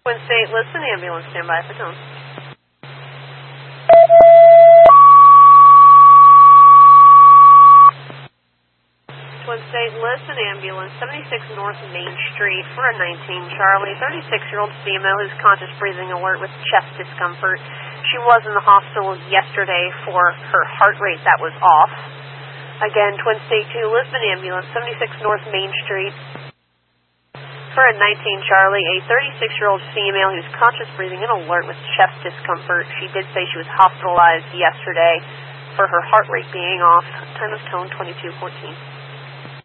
Twin State, listen, ambulance, stand by for tone. Twin State, listen, ambulance, 76 North Main Street for a 19 Charlie, 36-year-old female who's conscious breathing alert with chest discomfort. She was in the hospital yesterday for her heart rate that was off. Again, Twin State 2, Lisbon ambulance, 76 North Main Street for a 19 Charlie, a 36-year-old female who's conscious breathing and alert with chest discomfort. She did say she was hospitalized yesterday for her heart rate being off. Time of tone 2214.